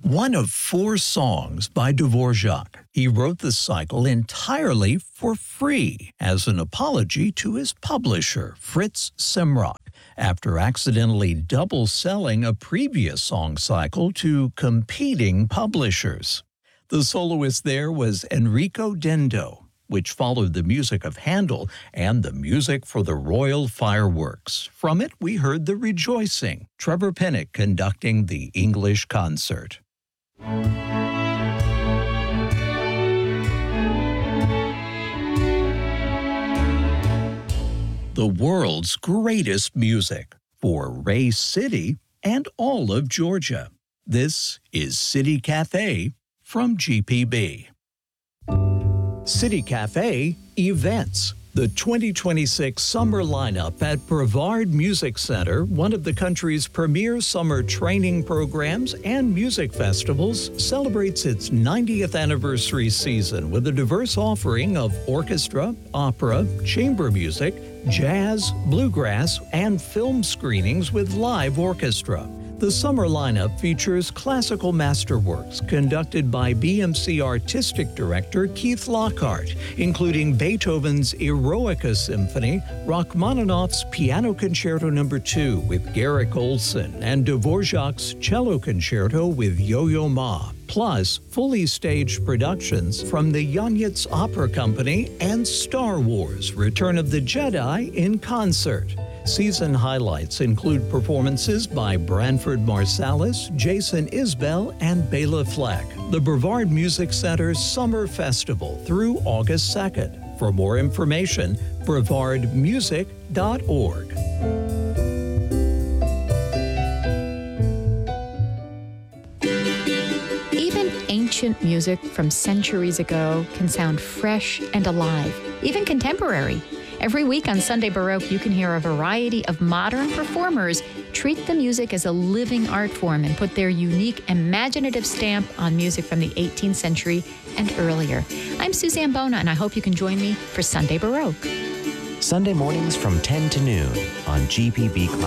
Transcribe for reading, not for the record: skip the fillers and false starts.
One of four songs by Dvorak. He wrote the cycle entirely for free as an apology to his publisher, Fritz Simrock, after accidentally double-selling a previous song cycle to competing publishers. The soloist there was Enrico Dendo, which followed the music of Handel and the music for the Royal Fireworks. From it, we heard The Rejoicing, Trevor Pinnock conducting the English concert. The world's greatest music for Ray City and all of Georgia. This is City Cafe from GPB. City Cafe Events. The 2026 summer lineup at Brevard Music Center, one of the country's premier summer training programs and music festivals, celebrates its 90th anniversary season with a diverse offering of orchestra, opera, chamber music, jazz, bluegrass, and film screenings with live orchestra. The summer lineup features classical masterworks conducted by BMC Artistic Director Keith Lockhart, including Beethoven's Eroica Symphony, Rachmaninoff's Piano Concerto No. 2 with Garrick Olson, and Dvorak's Cello Concerto with Yo-Yo Ma, plus fully staged productions from the Yonitz Opera Company and Star Wars: Return of the Jedi in concert. Season highlights include performances by Branford Marsalis, Jason Isbell, and Bela Fleck. The Brevard Music Center's Summer Festival through August 2nd. For more information, brevardmusic.org. Even ancient music from centuries ago can sound fresh and alive, even contemporary. Every week on Sunday Baroque, you can hear a variety of modern performers treat the music as a living art form and put their unique, imaginative stamp on music from the 18th century and earlier. I'm Suzanne Bona, and I hope you can join me for Sunday Baroque. Sunday mornings from 10 to noon on GPB Classic.